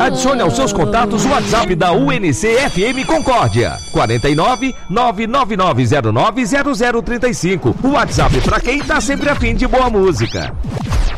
Adicione aos seus contatos o WhatsApp da UNC FM Concórdia. 49 999090035. O WhatsApp para quem tá sempre a fim de boa música.